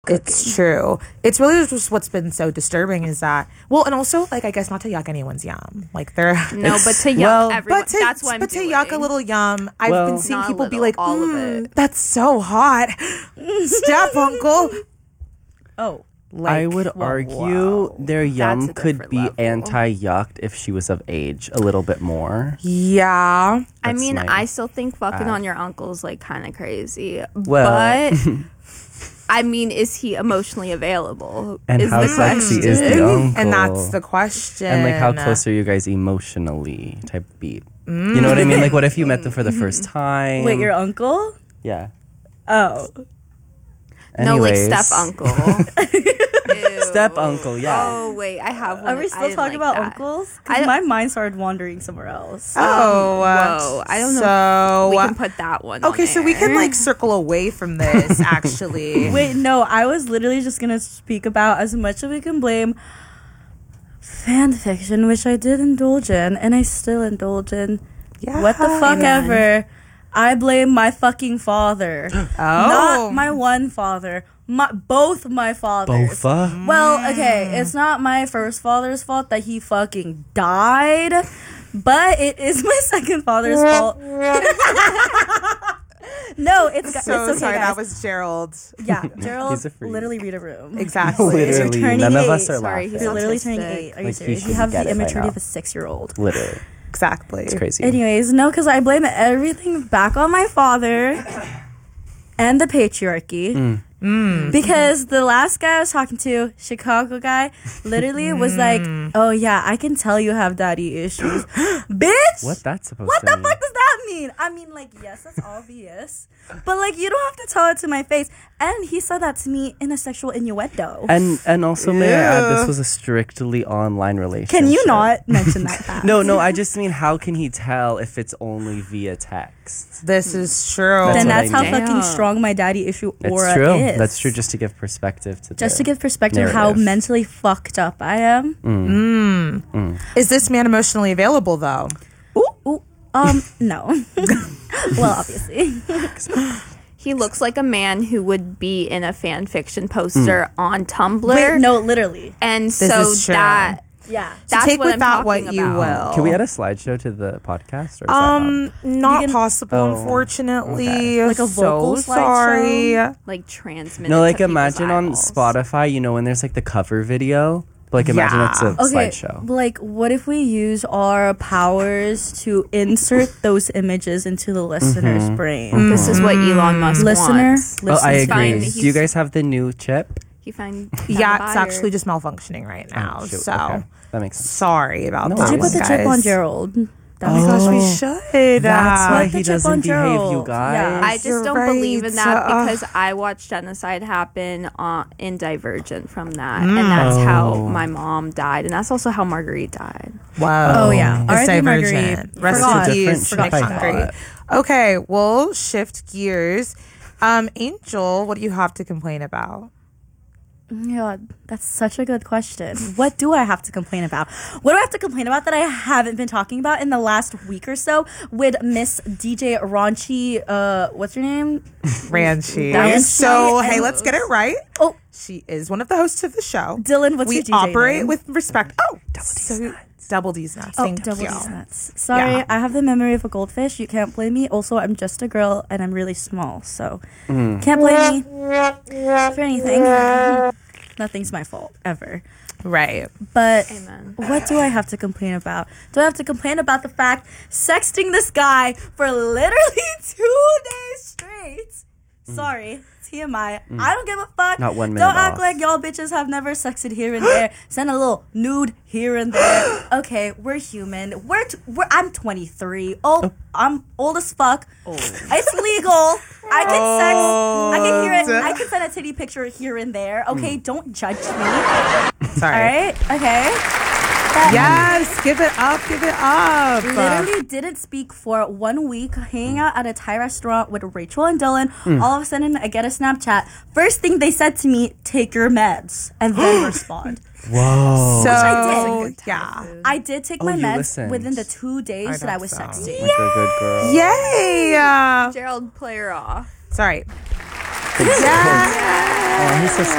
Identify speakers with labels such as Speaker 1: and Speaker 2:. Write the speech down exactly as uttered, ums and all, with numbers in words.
Speaker 1: It's true. It's really just what's been so disturbing is that, well, and also, like, I guess not to yuck anyone's yum. Like, they're...
Speaker 2: No, but to yuck
Speaker 3: well,
Speaker 2: everyone.
Speaker 1: But to,
Speaker 2: That's what I'm
Speaker 1: but
Speaker 2: doing.
Speaker 1: to yuck a little yum, I've
Speaker 3: Well,
Speaker 1: been seeing
Speaker 2: Not a
Speaker 1: people be
Speaker 2: little,
Speaker 1: like,
Speaker 2: all of
Speaker 1: "Mm,
Speaker 2: it."
Speaker 1: that's so hot. Step, uncle.
Speaker 4: Oh.
Speaker 1: Like,
Speaker 3: I would
Speaker 4: well,
Speaker 3: argue
Speaker 4: wow.
Speaker 3: their yum
Speaker 2: a
Speaker 3: could
Speaker 2: different
Speaker 3: be
Speaker 2: level.
Speaker 3: anti-yucked if she was of age a little bit more.
Speaker 1: yeah.
Speaker 2: I
Speaker 3: That's
Speaker 2: mean,
Speaker 3: my
Speaker 2: I still think fucking
Speaker 3: ad.
Speaker 2: on your uncle is like kind of crazy.
Speaker 3: Well-
Speaker 2: but I mean, is he emotionally available?
Speaker 3: And
Speaker 2: is
Speaker 3: how
Speaker 2: the
Speaker 3: sexy is
Speaker 2: question.
Speaker 3: the uncle?
Speaker 1: And that's the question.
Speaker 3: And like, how close are you guys emotionally? Type beat. Mm. You know what I mean? Like, what if you met them for the first time?
Speaker 4: Wait, your uncle?
Speaker 3: Yeah.
Speaker 4: Oh.
Speaker 2: No, like
Speaker 3: Anyways.
Speaker 2: step uncle.
Speaker 3: Step uncle, yeah.
Speaker 2: Oh wait, I have one.
Speaker 4: Are we
Speaker 2: I
Speaker 4: still
Speaker 2: didn't
Speaker 4: talking
Speaker 2: like
Speaker 4: about
Speaker 2: that.
Speaker 4: uncles?
Speaker 2: I
Speaker 4: Because
Speaker 2: don't-
Speaker 4: my mind started wandering somewhere else.
Speaker 1: Oh, uh,
Speaker 2: Whoa, I don't know.
Speaker 1: So,
Speaker 2: we can put that one.
Speaker 1: okay,
Speaker 2: on
Speaker 1: so we can
Speaker 2: there.
Speaker 1: like circle away from this. Actually,
Speaker 4: Wait, no, I was literally just gonna speak about as much as we can blame fan fiction, which I did indulge in, and I still indulge in.
Speaker 1: yeah.
Speaker 4: What the fuck ever. I blame my fucking father.
Speaker 1: Oh,
Speaker 4: Not my one father. My both my fathers.
Speaker 3: Bofa?
Speaker 4: Well, okay, it's not my first father's fault that he fucking died, but it is my second father's fault. No, it's,
Speaker 1: So
Speaker 4: it's okay,
Speaker 1: sorry,
Speaker 4: guys.
Speaker 1: that was Gerald.
Speaker 4: Yeah, Gerald,
Speaker 3: He's a freak.
Speaker 4: literally read a room.
Speaker 1: Exactly.
Speaker 3: Literally.
Speaker 4: turning
Speaker 3: None of
Speaker 4: eight.
Speaker 3: us are
Speaker 2: Sorry, he's
Speaker 3: laughing.
Speaker 4: You're literally
Speaker 2: autistic.
Speaker 4: turning eight. Are you
Speaker 3: Like, he
Speaker 4: serious? You
Speaker 3: should
Speaker 4: have
Speaker 3: get
Speaker 4: the
Speaker 3: it by
Speaker 4: immaturity
Speaker 3: now.
Speaker 4: of a six-year-old.
Speaker 3: Literally.
Speaker 1: Exactly.
Speaker 3: It's crazy.
Speaker 4: Anyways, no, because I blame everything back on my father and the patriarchy.
Speaker 3: Mm.
Speaker 4: Because the last guy I was talking to, Chicago guy, literally was like, "Oh yeah, I can tell you have daddy issues, bitch."
Speaker 3: What that's supposed
Speaker 4: What
Speaker 3: to
Speaker 4: the
Speaker 3: mean?
Speaker 4: fuck does that mean? I mean, like, yes, that's obvious, but like, you don't have to tell it to my face. And he said that to me in a sexual innuendo.
Speaker 3: And and also, may I add,
Speaker 1: Yeah.
Speaker 3: this was a strictly online relationship.
Speaker 4: Can you not mention that? Pat?
Speaker 3: No, no, I just mean, how can he tell if it's only via text?
Speaker 1: This is true.
Speaker 3: That's
Speaker 4: Then
Speaker 3: what
Speaker 4: that's
Speaker 3: I
Speaker 4: how
Speaker 3: mean.
Speaker 4: fucking
Speaker 2: Damn.
Speaker 4: strong my daddy issue
Speaker 3: It's
Speaker 4: aura
Speaker 3: true.
Speaker 4: is.
Speaker 3: That's true, just to give perspective to
Speaker 4: Just
Speaker 3: the
Speaker 4: to give perspective how
Speaker 3: narrative.
Speaker 4: mentally fucked up I am.
Speaker 3: Mm.
Speaker 1: Is this man emotionally available though?
Speaker 4: Ooh, ooh, um, no. Well, obviously.
Speaker 2: He looks like a man who would be in a fan fiction poster on Tumblr.
Speaker 4: Wait, no, literally.
Speaker 2: And
Speaker 1: This
Speaker 2: so
Speaker 1: is true.
Speaker 2: that
Speaker 4: Yeah.
Speaker 1: So
Speaker 2: that's
Speaker 1: take
Speaker 2: what
Speaker 1: with
Speaker 2: I'm
Speaker 1: that what
Speaker 2: talking
Speaker 1: you
Speaker 2: about.
Speaker 1: will.
Speaker 3: Can we add a slideshow to the podcast? Or is
Speaker 1: Um, not
Speaker 4: You can-
Speaker 1: possible,
Speaker 3: Oh,
Speaker 1: unfortunately.
Speaker 3: okay.
Speaker 4: Like a vocal
Speaker 1: so sorry.
Speaker 2: like
Speaker 3: that
Speaker 2: transmitted.
Speaker 3: not? No, like
Speaker 2: to people's
Speaker 3: imagine on
Speaker 2: eyeballs.
Speaker 3: Spotify, you know, when there's like the cover video. But like imagine
Speaker 1: Yeah.
Speaker 3: it's a
Speaker 4: Okay,
Speaker 3: slideshow.
Speaker 4: like, what if we use our powers to insert those images into the listener's
Speaker 3: Mm-hmm.
Speaker 4: brain?
Speaker 2: This is what Elon Musk
Speaker 4: Listener,
Speaker 2: wants.
Speaker 3: Oh, I
Speaker 4: listener.
Speaker 2: fine.
Speaker 3: agree.
Speaker 2: He's-
Speaker 3: Do you guys have the new chip?
Speaker 2: He find
Speaker 1: Yeah,
Speaker 2: found a
Speaker 1: it's
Speaker 2: buyer.
Speaker 1: actually just malfunctioning right now.
Speaker 3: Oh, shoot.
Speaker 1: so
Speaker 3: Okay. That makes sense.
Speaker 1: sorry about
Speaker 3: No
Speaker 1: that.
Speaker 4: Did you put
Speaker 1: one,
Speaker 4: the chip on
Speaker 1: guys.
Speaker 4: Gerald? That
Speaker 1: Oh my
Speaker 4: was
Speaker 1: gosh, we
Speaker 3: Oh.
Speaker 1: should.
Speaker 3: That's
Speaker 1: Uh,
Speaker 3: why
Speaker 4: Put the
Speaker 3: he
Speaker 4: chip
Speaker 3: doesn't
Speaker 4: on
Speaker 3: behave, you
Speaker 4: Gerald.
Speaker 3: guys.
Speaker 4: Yeah.
Speaker 2: I just
Speaker 1: You're
Speaker 2: don't believe in
Speaker 1: right.
Speaker 2: that
Speaker 1: Uh,
Speaker 2: because I watched genocide happen uh, in Divergent from that, and that's how
Speaker 3: Oh.
Speaker 2: my mom died, and that's also how Marguerite died.
Speaker 1: Wow.
Speaker 4: Oh, yeah.
Speaker 1: It's
Speaker 4: R I P
Speaker 1: Divergent.
Speaker 4: Marguerite.
Speaker 1: Rest
Speaker 4: Forgot.
Speaker 1: in
Speaker 3: Different
Speaker 1: peace,
Speaker 3: ship,
Speaker 1: Nick
Speaker 3: I
Speaker 1: Hungry.
Speaker 3: thought.
Speaker 1: Okay, we'll shift gears. Um, Angel, what do you have to complain about?
Speaker 4: Yeah, that's such a good question. What do I have to complain about? What do I have to complain about that I haven't been talking about in the last week or so with Miss D J Raunchy, uh, what's her name?
Speaker 1: Ranchi.
Speaker 4: Ranchi
Speaker 1: So,
Speaker 4: and-
Speaker 1: hey, let's get it right.
Speaker 4: Oh,
Speaker 1: She is one of the hosts of the show.
Speaker 4: Dylan, what's
Speaker 1: we
Speaker 4: your D J
Speaker 1: operate
Speaker 4: name?
Speaker 1: with respect. Oh, double D's
Speaker 3: so-
Speaker 1: nuts. Double D's nuts.
Speaker 4: Oh,
Speaker 1: Thank
Speaker 4: double
Speaker 1: you.
Speaker 4: D's nuts. Sorry,
Speaker 1: Yeah.
Speaker 4: I have the memory of a goldfish. You can't blame me. Also, I'm just a girl and I'm really small, so can't blame me for anything. Nothing's my fault, ever.
Speaker 1: Right.
Speaker 4: But
Speaker 2: Amen.
Speaker 4: what do I have to complain about? Do I have to complain about the fact sexting this guy for literally two days straight? Sorry, T M I. I don't give a fuck.
Speaker 3: Not one minute
Speaker 4: Don't act
Speaker 3: off.
Speaker 4: like y'all bitches have never sexted here and there. Send a little nude here and there. Okay, we're human. We're, t- we're I'm twenty-three. Oh, I'm old as fuck. It's legal. I can sex. I can hear it. I can send a titty picture here and there. Okay, don't judge me.
Speaker 1: Sorry.
Speaker 4: All right. Okay. That
Speaker 1: Yes, give it up, give it up.
Speaker 4: literally didn't speak for one week, hanging out at a Thai restaurant with Rachel and Dylan. All of a sudden, I get a Snapchat. First thing they said to me, take your meds, and then respond.
Speaker 3: Whoa.
Speaker 1: So,
Speaker 4: I
Speaker 2: did.
Speaker 1: yeah.
Speaker 4: I did take
Speaker 3: Oh,
Speaker 4: my
Speaker 3: you
Speaker 4: meds
Speaker 3: listened.
Speaker 4: within the two days
Speaker 1: I
Speaker 4: that I
Speaker 1: don't
Speaker 4: was
Speaker 1: sound-
Speaker 4: sexting.
Speaker 3: Like a good girl.
Speaker 1: Yay. Uh,
Speaker 2: Gerald, play her off.
Speaker 1: sorry.
Speaker 3: Oh, he's so